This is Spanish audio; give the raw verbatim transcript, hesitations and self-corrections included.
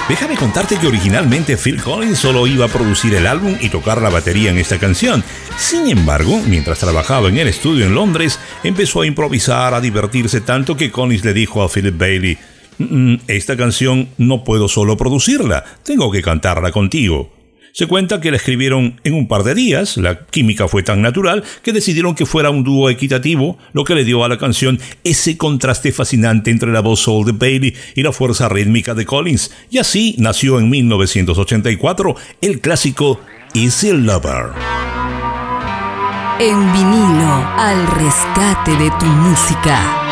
Déjame contarte que originalmente Phil Collins solo iba a producir el álbum y tocar la batería en esta canción. Sin embargo, mientras trabajaba en el estudio en Londres, empezó a improvisar, a divertirse tanto que Collins le dijo a Philip Bailey: esta canción no puedo solo producirla, tengo que cantarla contigo. Se cuenta que la escribieron en un par de días, la química fue tan natural que decidieron que fuera un dúo equitativo, lo que le dio a la canción ese contraste fascinante entre la voz soul de Bailey y la fuerza rítmica de Collins, y así nació en mil novecientos ochenta y cuatro el clásico Easy Lover. En vinilo, al rescate de tu música.